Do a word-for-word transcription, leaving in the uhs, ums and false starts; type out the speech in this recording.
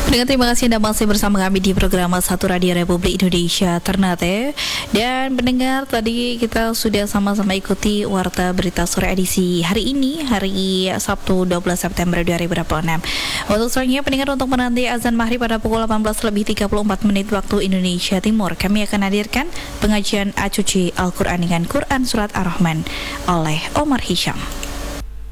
Dengan terima kasih Anda masih bersama kami di program Satu Radio Republik Indonesia Ternate. Dan pendengar, tadi kita sudah sama-sama ikuti Warta Berita Sore edisi hari ini, hari Sabtu dua belas September dua ribu dua puluh enam. Untuk selanjutnya pendengar, untuk menanti azan maghrib pada pukul delapan belas lebih tiga puluh empat menit waktu Indonesia Timur, kami akan hadirkan pengajian Acuci Al-Quran dengan Quran Surat Ar-Rahman oleh Omar Hisham.